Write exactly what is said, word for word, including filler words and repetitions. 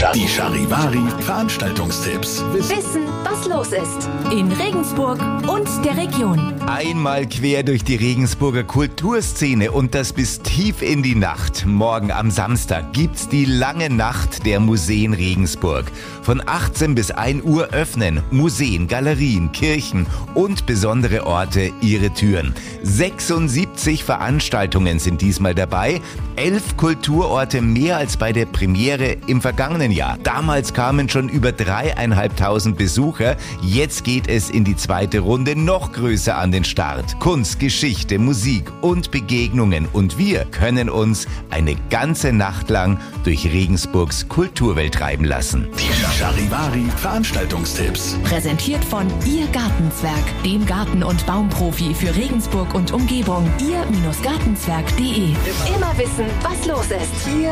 Die Charivari Veranstaltungstipps. Wissen, was los ist. In Regensburg und der Region. Einmal quer durch die Regensburger Kulturszene und das bis tief in die Nacht. Morgen am Samstag gibt's die lange Nacht der Museen Regensburg. Von achtzehn bis ein Uhr öffnen Museen, Galerien, Kirchen und besondere Orte ihre Türen. sechsundsiebzig Veranstaltungen sind diesmal dabei. Elf Kulturorte mehr als bei der Premiere im vergangenen Jahr. Damals kamen schon über dreieinhalbtausend Besucher. Jetzt geht es in die zweite Runde noch größer an den Start. Kunst, Geschichte, Musik und Begegnungen. Und wir können uns eine ganze Nacht lang durch Regensburgs Kulturwelt treiben lassen. Die Charivari Veranstaltungstipps. Präsentiert von Ihr Gartenzwerg, dem Garten- und Baumprofi für Regensburg und Umgebung. ihr Gartenzwerg punkt de. Immer wissen, was los ist. Ihr